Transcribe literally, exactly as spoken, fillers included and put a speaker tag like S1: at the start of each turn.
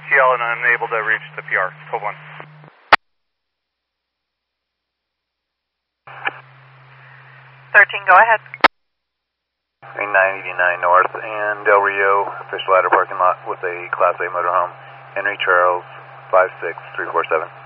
S1: T L and unable to reach the P R, twelve one.
S2: thirteen, go ahead.
S3: nine eighty-nine North and Del Rio, Fish Ladder parking lot with a Class A motorhome. Henry Charles, five six three four seven.